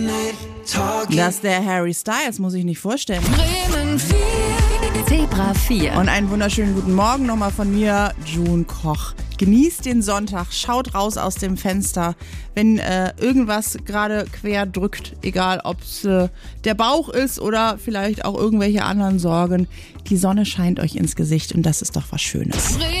Das ist der Harry Styles, muss ich nicht vorstellen. Bremen 4. Zebra 4. Und einen wunderschönen guten Morgen nochmal von mir, June Koch. Genießt den Sonntag, schaut raus aus dem Fenster, wenn irgendwas gerade quer drückt, egal ob es der Bauch ist oder vielleicht auch irgendwelche anderen Sorgen. Die Sonne scheint euch ins Gesicht und das ist doch was Schönes.